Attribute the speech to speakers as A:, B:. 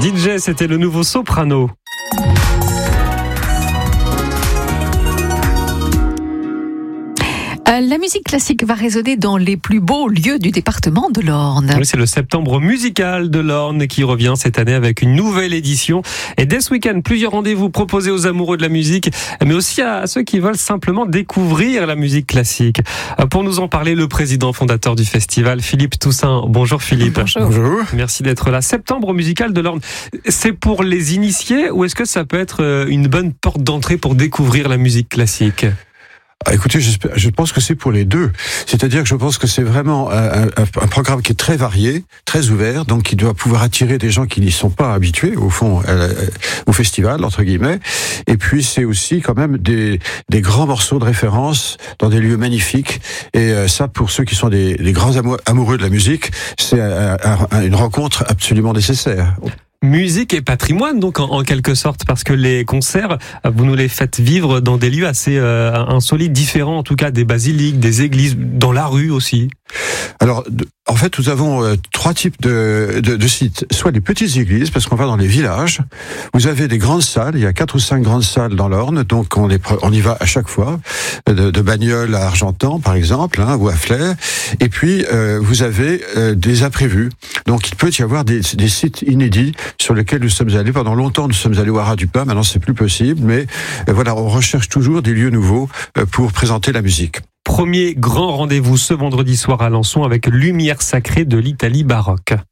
A: DJ, c'était le nouveau Soprano.
B: La musique classique va résonner dans les plus beaux lieux du département de l'Orne.
A: Oui, c'est le septembre musical de l'Orne qui revient cette année avec une nouvelle édition. Et dès ce week-end, plusieurs rendez-vous proposés aux amoureux de la musique, mais aussi à ceux qui veulent simplement découvrir la musique classique. Pour nous en parler, le président fondateur du festival, Philippe Toussaint. Bonjour Philippe.
C: Bonjour.
A: Merci d'être là. Septembre musical de l'Orne, c'est pour les initiés ou est-ce que ça peut être une bonne porte d'entrée pour découvrir la musique classique ?
C: Écoutez, je pense que c'est pour les deux. C'est-à-dire que je pense que c'est vraiment un programme qui est très varié, très ouvert, donc qui doit pouvoir attirer des gens qui n'y sont pas habitués, au fond, au festival, entre guillemets. Et puis, c'est aussi quand même des grands morceaux de référence dans des lieux magnifiques. Et ça, pour ceux qui sont des grands amoureux de la musique, c'est une rencontre absolument nécessaire.
A: Musique et patrimoine, donc en quelque sorte, parce que les concerts, vous nous les faites vivre dans des lieux assez insolites, différents, en tout cas des basiliques, des églises, dans la rue aussi.
C: Alors, en fait, nous avons trois types de sites. Soit des petites églises, parce qu'on va dans les villages. Vous avez des grandes salles. Il y a 4 ou 5 grandes salles dans l'Orne, donc on y va à chaque fois. De Bagnols à Argentan, par exemple, ou à Flers. Et puis, vous avez des imprévus. Donc, il peut y avoir des sites inédits sur lesquels nous sommes allés. Pendant longtemps, nous sommes allés au Haras du Pin. Maintenant, c'est plus possible. Mais voilà, on recherche toujours des lieux nouveaux pour présenter la musique.
A: Premier grand rendez-vous ce vendredi soir à Alençon avec Lumière sacrée de l'Italie baroque.